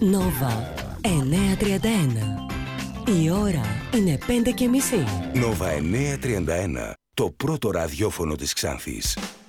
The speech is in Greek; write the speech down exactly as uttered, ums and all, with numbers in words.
Νόβα εννιακόσια τριάντα ένα. Η ώρα είναι πέντε και μισή. Νόβα εννιακόσια τριάντα ένα. Το πρώτο ραδιόφωνο της Ξάνθης.